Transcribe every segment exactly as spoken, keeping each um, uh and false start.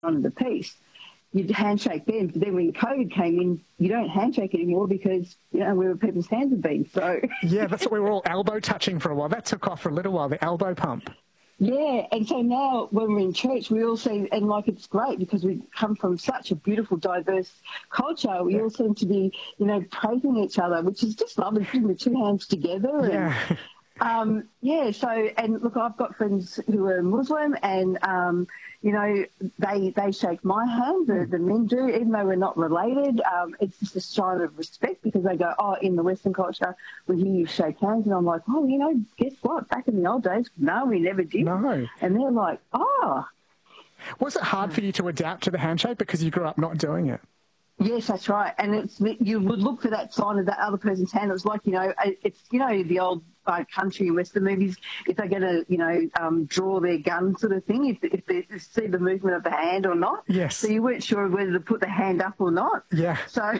of the piece, you'd handshake them. But then when COVID came in, you don't handshake anymore because, you know, where people's hands have been. So yeah, that's what we were all elbow touching for a while. That took off for a little while, the elbow pump. Yeah, and so now when we're in church, we all see, and like it's great because we come from such a beautiful, diverse culture. We yeah. all seem to be, you know, praising each other, which is just lovely, putting the two hands together. Yeah. And, um, yeah, so, and look, I've got friends who are Muslim and, um, you know, they they shake my hand, the, the men do, even though we're not related. Um, it's just a sign of respect because they go, oh, in the Western culture, we hear you shake hands. And I'm like, oh, you know, guess what? Back in the old days, no, we never did. No. And they're like, oh. Was it hard for you to adapt to the handshake because you grew up not doing it? Yes, that's right. And it's you would look for that sign of that other person's hand. It was like, you know, it's, you know, the old uh, country and Western movies, if they're going to, you know, um, draw their gun sort of thing, if, if they see the movement of the hand or not. Yes. So you weren't sure whether to put the hand up or not. Yeah. So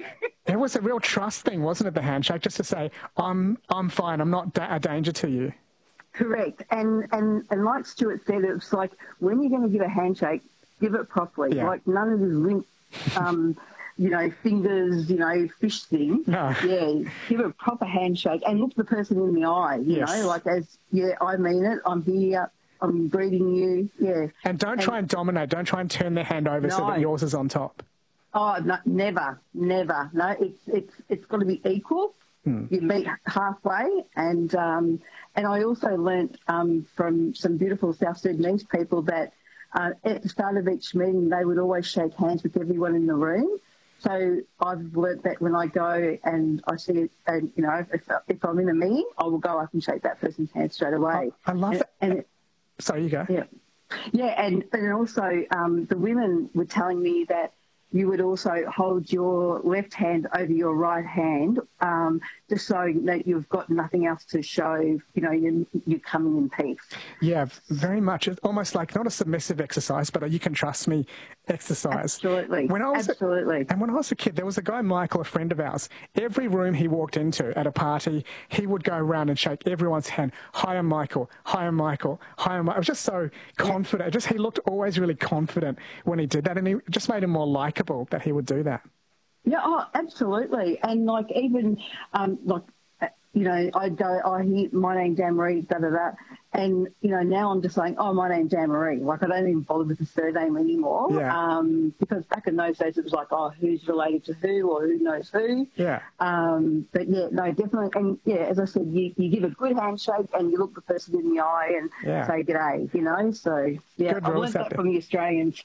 it was a real trust thing, wasn't it, the handshake, just to say, I'm, I'm fine, I'm not da- a danger to you. Correct. And, and, and like Stuart said, it's like when you're going to give a handshake, give it properly. Yeah. Like none of this limp, um, you know, fingers, you know, fish thing. No. Yeah, give a proper handshake and look the person in the eye, you yes. know, like as, yeah, I mean it, I'm here, I'm greeting you, yeah. And don't and, try and dominate, don't try and turn their hand over no. so that yours is on top. Oh, no, never, never. No, it's it's it's got to be equal. Hmm. You meet halfway, and um, and I also learnt um, from some beautiful South Sudanese people that uh, at the start of each meeting they would always shake hands with everyone in the room. So I've learnt that when I go and I see it, and you know, if, if I'm in a meeting, I will go up and shake that person's hand straight away. Oh, I love and, it. And it, Sorry, you go. Yeah, yeah, and and also um, the women were telling me that you would also hold your left hand over your right hand, um, just so that you've got nothing else to show, you know, you're, you're coming in peace. Yeah, very much. It's almost like not a submissive exercise, but a you can trust me exercise. Absolutely. When I was Absolutely. A, and when I was a kid, there was a guy, Michael, a friend of ours. Every room he walked into at a party, he would go around and shake everyone's hand. Hi, I'm Michael. Hi, I'm Michael. Hi, I'm Michael. I was just so confident. Yeah. Just he looked always really confident when he did that, and he just made him more likable that he would do that. Yeah, oh, absolutely. And like even um, like you know, I go, I hear my name Dan Marie, da da da, and you know now I'm just saying, oh, my name's Dan Marie. Like I don't even bother with the surname anymore. Yeah. Um, because back in those days it was like, oh, who's related to who or who knows who. Yeah. Um, but yeah, no, definitely, and yeah, as I said, you, you give a good handshake and you look the person in the eye and yeah. say g'day. You know, so yeah, Good I've learned that from the Australians.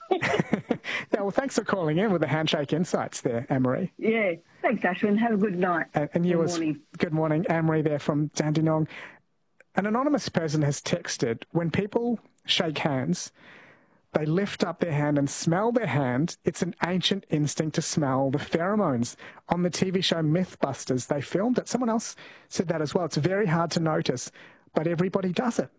Yeah, well, thanks for calling in with the handshake insights there, Anne-Marie. Yeah, thanks, Ashwin. Have a good night. And, and you good was, morning. Good morning, Anne-Marie there from Dandenong. An anonymous person has texted, when people shake hands, they lift up their hand and smell their hand. It's an ancient instinct to smell the pheromones. On the T V show Mythbusters, they filmed it. Someone else said that as well. It's very hard to notice, but everybody does it.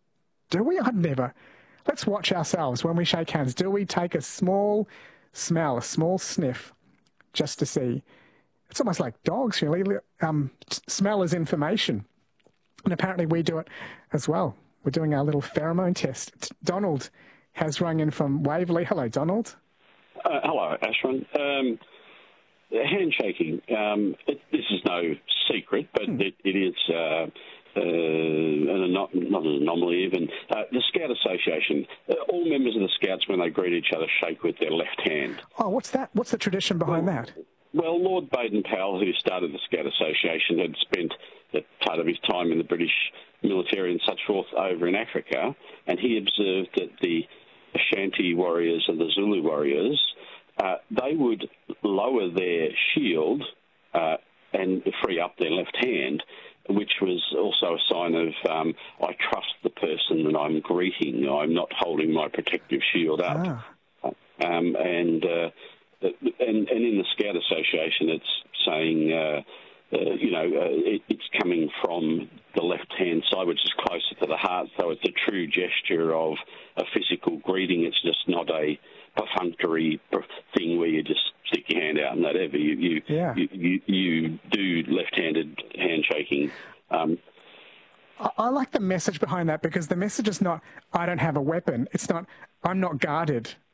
Do we? I'd never. Let's watch ourselves when we shake hands. Do we take a small smell, a small sniff, just to see? It's almost like dogs, really. Um, smell is information. And apparently we do it as well. We're doing our little pheromone test. Donald has rung in from Waverley. Hello, Donald. Uh, hello, Ashwin. Um, handshaking, um, it, this is no secret, but hmm. it, it is... Uh, Uh, and not, not an anomaly even. Uh, the Scout Association, uh, all members of the Scouts, when they greet each other, shake with their left hand. Oh, what's that? What's the tradition behind well, that? Well, Lord Baden-Powell, who started the Scout Association, had spent a part of his time in the British military and such forth over in Africa, and he observed that the Ashanti warriors and the Zulu warriors, uh, they would lower their shield uh, and free up their left hand, which was also a sign of um, I trust the person that I'm greeting. I'm not holding my protective shield up. Ah. Um, and, uh, and and in the Scout Association, it's saying, uh, uh, you know, uh, it, it's coming from the left-hand side, which is closer to the heart. So it's a true gesture of a physical greeting. It's just not a perfunctory thing where you just stick your hand out and whatever. You you, yeah. you, you you do left-handed handshaking. Um, I, I like the message behind that, because the message is not, I don't have a weapon. It's not, I'm not guarded.